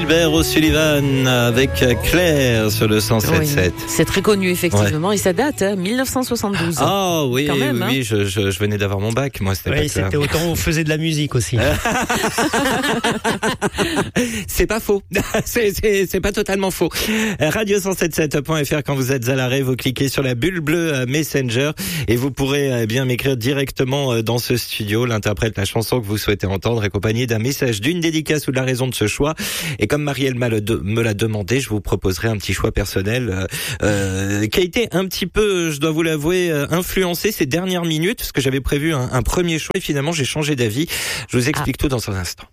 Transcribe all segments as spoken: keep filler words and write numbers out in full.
Gilbert O'Sullivan avec Claire sur le cent sept sept. Oui, c'est très connu effectivement, ouais. Et ça date, hein, dix-neuf cent soixante-douze. Ah oui, Quand même, oui, hein. oui je, je, je venais d'avoir mon bac, moi c'était oui, pas clair. C'était autant où on faisait de la musique aussi. C'est pas faux, c'est, c'est, c'est pas totalement faux. radio cent soixante-dix-sept point f r, quand vous êtes à l'arrêt, vous cliquez sur la bulle bleue Messenger et vous pourrez bien m'écrire directement dans ce studio l'interprète, la chanson que vous souhaitez entendre, accompagnée d'un message, d'une dédicace ou de la raison de ce choix. Et comme Marielle me l'a demandé, je vous proposerai un petit choix personnel euh, qui a été un petit peu, je dois vous l'avouer, influencé ces dernières minutes, parce que j'avais prévu un, un premier choix et finalement j'ai changé d'avis. Je vous explique ah. tout dans un instant.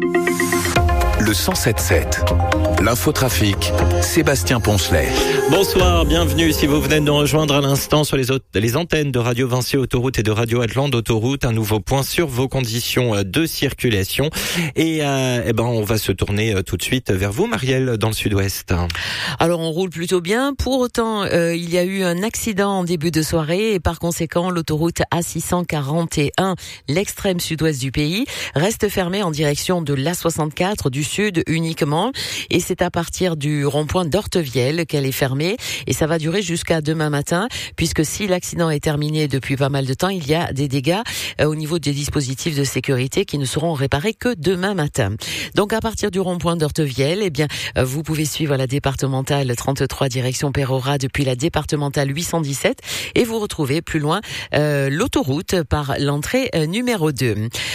Le cent soixante-dix-sept, l'infotrafic, Sébastien Poncelet. Bonsoir, bienvenue si vous venez de nous rejoindre à l'instant sur les, autres, les antennes de Radio Vinci Autoroute et de Radio Atlante Autoroute. Un nouveau point sur vos conditions de circulation. Et, euh, eh ben, on va se tourner tout de suite vers vous, Marielle, dans le sud-ouest. Alors, on roule plutôt bien. Pour autant, euh, il y a eu un accident en début de soirée et par conséquent, l'autoroute A six cent quarante et un, l'extrême sud-ouest du pays, reste fermée en direction de l'A soixante-quatre du sud uniquement. Et c'est à partir du rond-point d'Ortevielle qu'elle est fermée. Et ça va durer jusqu'à demain matin, puisque si l'accident est terminé depuis pas mal de temps, il y a des dégâts euh, au niveau des dispositifs de sécurité qui ne seront réparés que demain matin. Donc à partir du rond-point d'Ortevielle, eh bien, euh, vous pouvez suivre la départementale trente-trois direction Pérora depuis la départementale huit cent dix-sept et vous retrouvez plus loin euh, l'autoroute par l'entrée euh, numéro deux.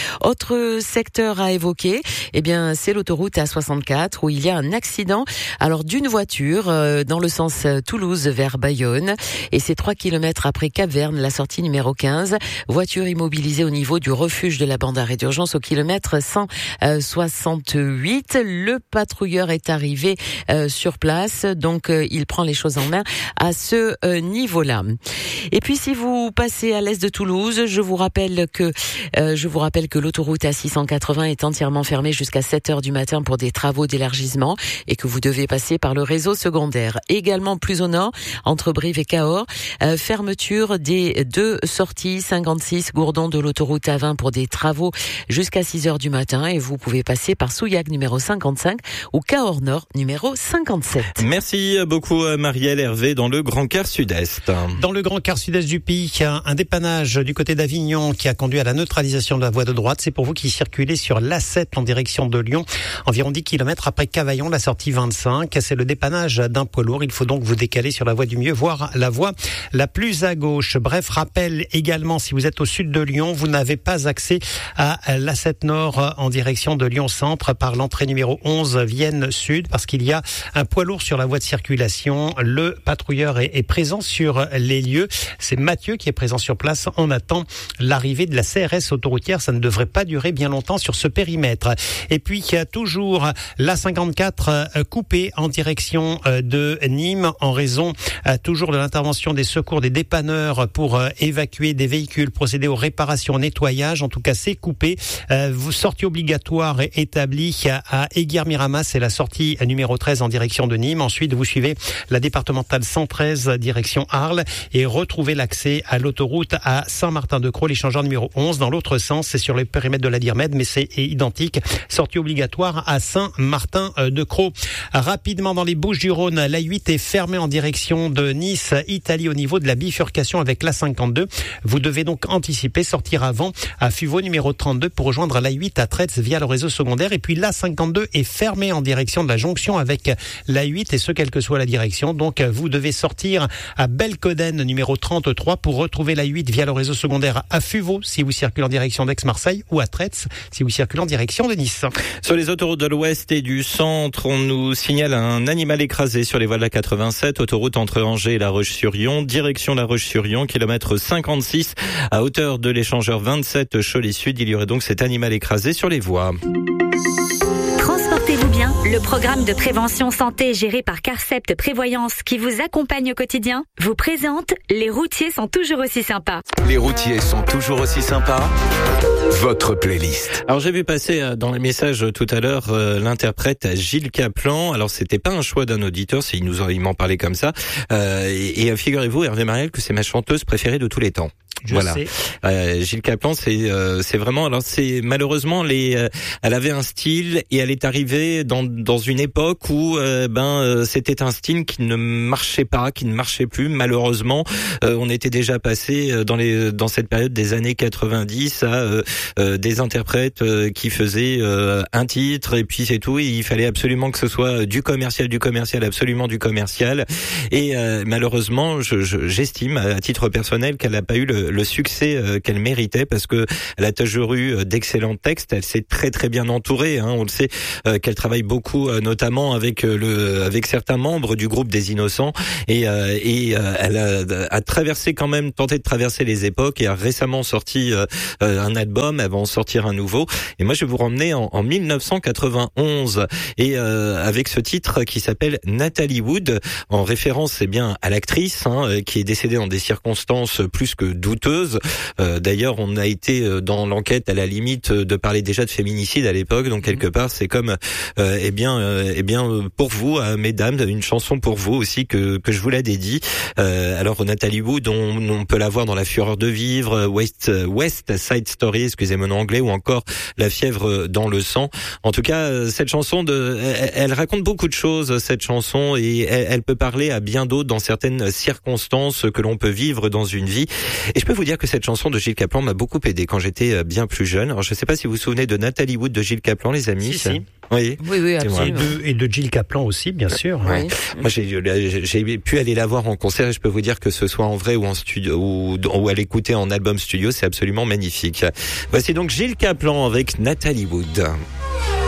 Autre secteur à évoquer, eh bien, c'est l'autoroute A soixante-quatre où il y a un accident alors d'une voiture euh, dans le sens euh, Toulouse vers Bayonne et c'est trois kilomètres après Cap-Verne, la sortie numéro quinze, voiture immobilisée au niveau du refuge de la bande d'arrêt d'urgence au kilomètre cent soixante-huit. Le patrouilleur est arrivé euh, sur place, donc euh, il prend les choses en main à ce euh, niveau-là. Et puis si vous passez à l'est de Toulouse, je vous rappelle que euh, je vous rappelle que l'autoroute A six cent quatre-vingts est entièrement fermée jusqu'à sept heures du matin pour des travaux d'élargissement et que vous devez passer par le réseau secondaire. Également plus au nord, entre Brive et Cahors, euh, fermeture des deux sorties cinquante-six Gourdon de l'autoroute A vingt pour des travaux jusqu'à six heures du matin et vous pouvez passer par Souillac numéro cinquante-cinq ou Cahors Nord numéro cinquante-sept. Merci beaucoup Marielle. Hervé dans le Grand Quart Sud-Est. Dans le Grand Quart Sud-Est du pays, il y a un dépannage du côté d'Avignon qui a conduit à la neutralisation de la voie de droite. C'est pour vous qui circulez sur l'A sept en direction de Lyon, environ dix kilomètres après Cavaillon, la sortie vingt-cinq. C'est le dépannage d'un poids lourd. Il faut donc vous décaler sur la voie du mieux, voire la voie la plus à gauche. Bref, rappel également, si vous êtes au sud de Lyon, vous n'avez pas accès à l'A sept Nord en direction de Lyon Centre par l'entrée numéro onze Vienne Sud, parce qu'il y a un poids lourd sur la voie de circulation. Le patrouilleur est, est présent sur les lieux. C'est Mathieu qui est présent sur place. On attend l'arrivée de la C R S autoroutière. Ça ne devrait pas durer bien longtemps sur ce périmètre. Et puis, il y a toujours l'A cinquante-quatre coupée en direction de Nîmes en raison toujours de l'intervention des secours des dépanneurs pour évacuer des véhicules, procéder aux réparations, au nettoyage. En tout cas, c'est coupé. Vous sortie obligatoire établie à Aiguière-Miramas, c'est la sortie numéro treize en direction de Nîmes. Ensuite, vous suivez la départementale cent treize direction Arles et retrouvez l'accès à l'autoroute à Saint-Martin-de-Crau, l'échangeur numéro onze. Dans l'autre sens, c'est sur le périmètre de la Dirmed, mais c'est identique. Sortie obligatoire à Saint-Martin-de-Crau. Rapidement, dans les Bouches-du-Rhône, l'A huit est fermée en direction de Nice, Italie, au niveau de la bifurcation avec l'A cinquante-deux. Vous devez donc anticiper, sortir avant à Fuveau numéro trente-deux pour rejoindre l'A huit à Tretz via le réseau secondaire. Et puis l'A cinquante-deux est fermée en direction de la jonction avec l'A huit et ce, quelle que soit la direction. Donc vous devez sortir à Belcoden numéro trente-trois pour retrouver l'A huit via le réseau secondaire à Fuveau si vous circulez en direction d'Aix-Marseille ou à Tretz si vous circulez en direction de Nice. Sur les autoroutes de l'Ouest et du Centre, on nous signale un animal écrasé sur les voies de la quatre-vingt-sept, autoroute entre Angers et La Roche-sur-Yon, direction La Roche-sur-Yon, kilomètre cinquante-six, à hauteur de l'échangeur vingt-sept Cholet-Sud. Il y aurait donc cet animal écrasé sur les voies. Transportez-vous bien, le programme de prévention santé géré par Carcept Prévoyance qui vous accompagne au quotidien vous présente Les routiers sont toujours aussi sympas. Les routiers sont toujours aussi sympas. votre playlist. Alors j'ai vu passer dans les messages tout à l'heure euh, l'interprète Gilles Caplan. Alors c'était pas un choix d'un auditeur, c'est il nous en, il m'en parlait comme ça. Euh, et, et figurez-vous, Hervé Mariel, que c'est ma chanteuse préférée de tous les temps. Je voilà. sais. Euh, Gilles Caplan, c'est euh, c'est vraiment. Alors c'est malheureusement les. Euh, elle avait un style et elle est arrivée dans dans une époque où euh, ben euh, c'était un style qui ne marchait pas, qui ne marchait plus. Malheureusement, euh, on était déjà passé dans les dans cette période des années quatre-vingt-dix à euh, euh, des interprètes euh, qui faisaient euh, un titre et puis c'est tout. Et il fallait absolument que ce soit du commercial, du commercial, absolument du commercial. Et euh, malheureusement, je, je, j'estime à titre personnel qu'elle n'a pas eu le le succès euh, qu'elle méritait parce que elle a toujours eu d'excellents textes. Elle s'est très très bien entourée. Hein, on le sait euh, qu'elle travaille beaucoup, euh, notamment avec euh, le avec certains membres du groupe des Innocents. Et, euh, et euh, elle a, a traversé quand même, tenté de traverser les époques et a récemment sorti euh, un album. Elle va en sortir un nouveau. Et moi, je vais vous ramener en, en dix-neuf cent quatre-vingt-onze et euh, avec ce titre qui s'appelle Natalie Wood, en référence, c'est bien à l'actrice hein, qui est décédée dans des circonstances plus que douteuses. Euh, d'ailleurs, on a été dans l'enquête à la limite de parler déjà de féminicide à l'époque. Donc quelque part, c'est comme, euh, eh bien, euh, eh bien, pour vous, euh, mesdames, une chanson pour vous aussi que que je vous la dédie. Euh, alors Natalie Wood, on, on peut la voir dans La Fureur de vivre, West West Side Story, excusez-moi mon anglais, ou encore La fièvre dans le sang. En tout cas, cette chanson de, elle, elle raconte beaucoup de choses, cette chanson, et elle, elle peut parler à bien d'autres dans certaines circonstances que l'on peut vivre dans une vie. Et je peux vous dire que cette chanson de Gilles Caplan m'a beaucoup aidé quand j'étais bien plus jeune. Alors je ne sais pas si vous vous souvenez de Natalie Wood de Gilles Caplan, les amis. Si, si. Oui, oui, oui, absolument. Et de, et de Gilles Caplan aussi, bien sûr. Ouais. Moi, j'ai, j'ai pu aller la voir en concert et je peux vous dire que ce soit en vrai ou en studio ou, ou à l'écouter en album studio, c'est absolument magnifique. Voici donc Gilles Caplan avec Natalie Wood.